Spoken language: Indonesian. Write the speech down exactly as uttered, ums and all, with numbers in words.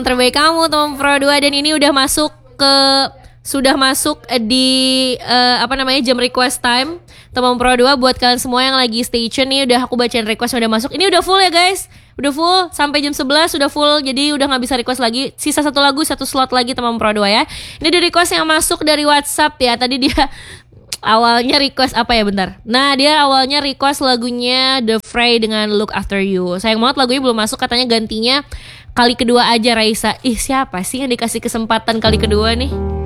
terbaik kamu teman Pro dua, dan ini udah masuk ke sudah masuk di uh, apa namanya jam request time teman Pro dua. Buat kalian semua yang lagi stay tune nih, udah aku bacain request yang udah masuk. Ini udah full ya guys, udah full sampai jam sebelas sudah full, jadi udah nggak bisa request lagi. Sisa satu lagu, satu slot lagi teman Pro dua ya. Ini di request yang masuk dari WhatsApp ya. Tadi dia awalnya request apa ya, bentar. Nah, dia awalnya request lagunya The Fray dengan Look After You. Sayang banget lagunya belum masuk, katanya gantinya kali kedua aja Raisa. Ih, siapa sih yang dikasih kesempatan kali kedua nih?